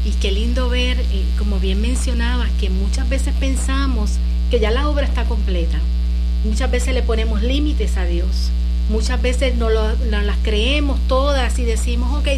Y qué lindo ver, como bien mencionabas, que muchas veces pensamos que ya la obra está completa. Muchas veces le ponemos límites a Dios. Muchas veces no las creemos todas y decimos, ok,